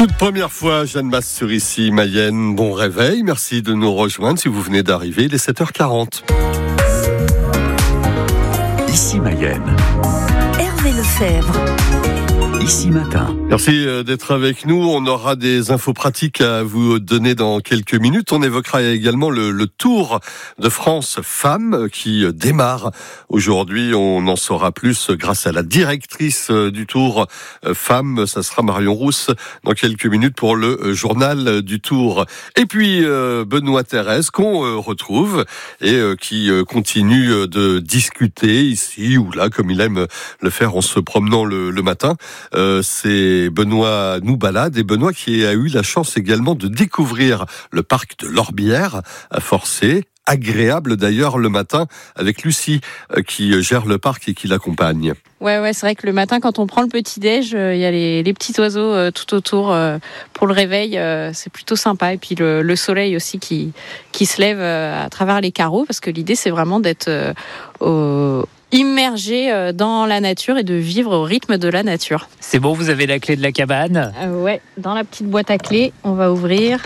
Toute première fois, Jeanne Masse sur Ici Mayenne. Bon réveil, merci de nous rejoindre si vous venez d'arriver, il est 7h40. Ici Mayenne. Hervé Lefebvre. Ici Matin. Merci d'être avec nous. On aura des infos pratiques à vous donner dans quelques minutes. On évoquera également le Tour de France Femmes qui démarre aujourd'hui. On en saura plus grâce à la directrice du Tour Femmes. Ça sera Marion Rousse dans quelques minutes pour le journal du Tour. Et puis Benoît Thérèse qu'on retrouve et qui continue de discuter ici ou là comme il aime le faire en se promenant le matin. C'est Benoît nous balade et Benoît qui a eu la chance également de découvrir le parc de l'Orbière à Forcé. Agréable d'ailleurs le matin avec Lucie qui gère le parc et qui l'accompagne. Ouais, c'est vrai que le matin quand on prend le petit-déj, il y a les petits oiseaux tout autour pour le réveil, c'est plutôt sympa. Et puis le soleil aussi qui se lève à travers les carreaux parce que l'idée c'est vraiment d'être immergé dans la nature et de vivre au rythme de la nature. C'est bon, vous avez la clé de la cabane ? Ouais, dans la petite boîte à clés, on va ouvrir.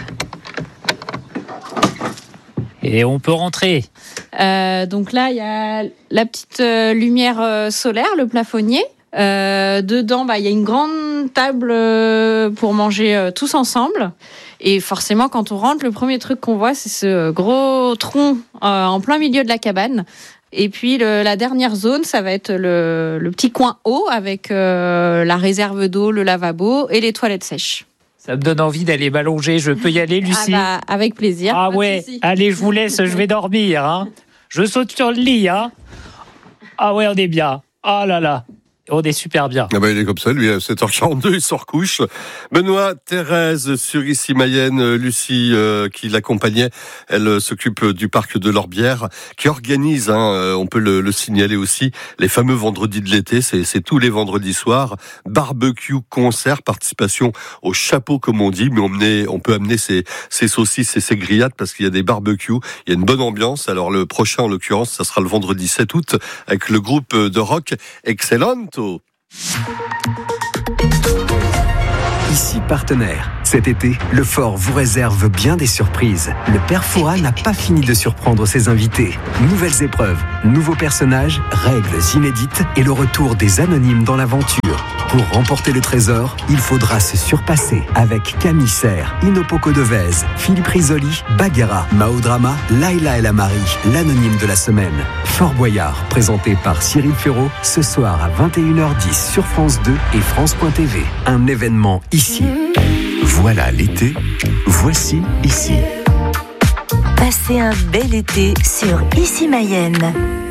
Et on peut rentrer. Donc là, il y a la petite lumière solaire, le plafonnier. Dedans, il y a une grande table pour manger tous ensemble. Et forcément, quand on rentre, le premier truc qu'on voit, c'est ce gros tronc en plein milieu de la cabane. Et puis la dernière zone, ça va être le petit coin eau avec la réserve d'eau, le lavabo et les toilettes sèches. Ça me donne envie d'aller m'allonger. Je peux y aller, Lucie ? Avec plaisir. Ah ouais, allez, je vous laisse, je vais dormir. Hein. Je saute sur le lit. Hein. Ah ouais, on est bien. Ah là là. On est super bien. Ah il est comme ça, lui, à 7h42, il se recouche. Benoît Thérèse sur Ici Mayenne, Lucie qui l'accompagnait, elle s'occupe du parc de l'Orbière, qui organise, on peut le signaler aussi, les fameux vendredis de l'été, c'est tous les vendredis soirs, barbecue, concert, participation au chapeau comme on dit, mais on peut amener ses saucisses et ses grillades parce qu'il y a des barbecues, il y a une bonne ambiance. Alors le prochain en l'occurrence, ça sera le vendredi 7 août avec le groupe de rock Excellento. Ici partenaire. Cet été, le Fort vous réserve bien des surprises. Le Père Fouras n'a pas fini de surprendre ses invités. Nouvelles épreuves, nouveaux personnages, règles inédites et le retour des anonymes dans l'aventure. Pour remporter le trésor, il faudra se surpasser avec Camille Serre, Inopoko Devez, Philippe Risoli, Bagheera, Mao Drama, Laila El Amari, l'anonyme de la semaine. Fort Boyard, présenté par Cyril Ferraud, ce soir à 21h10 sur France 2 et France.tv. Un événement ici. Voilà l'été, voici ici. Passez un bel été sur Ici Mayenne.